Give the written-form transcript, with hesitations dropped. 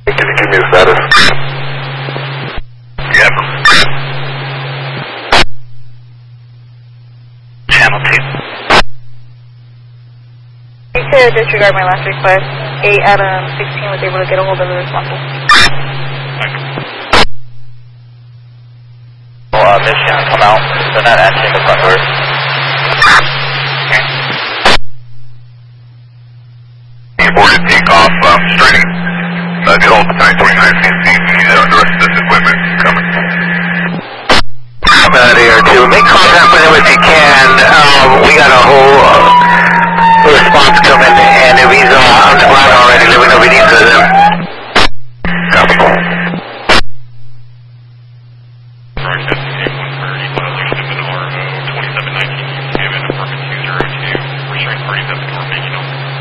Can you give me the status? Yep. Channel 2. You could disregard my last request. 8 out of 16 was able to get a hold of the responsible. Well, mission, come out. They're not answering the front door. Boarded takeoff, straighting. Get hold of 929.